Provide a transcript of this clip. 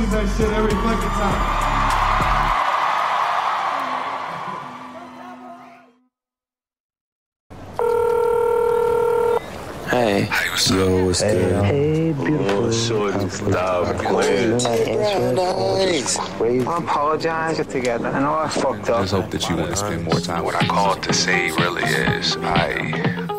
use that shit every fucking time. Hey. Yo, what's good? Hey, beautiful. Oh, shorty, stop playing. I apologize together. I know I fucked up. I just hope that you want to spend more time. What I called to say really is,